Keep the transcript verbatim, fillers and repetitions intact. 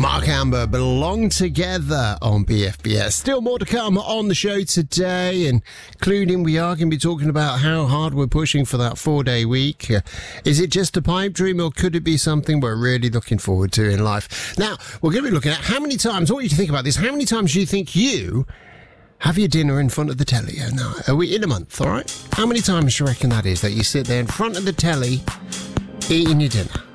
Mark Amber belong together on B F B S. Still more to come on the show today, including we are going to be talking about how hard we're pushing for that four-day week. Uh, is it just a pipe dream, or could it be something we're really looking forward to in life? Now, we're going to be looking at how many times, I want you to think about this, how many times do you think you have your dinner in front of the telly? Now, are we in a month, all right? How many times do you reckon that is, that you sit there in front of the telly eating your dinner?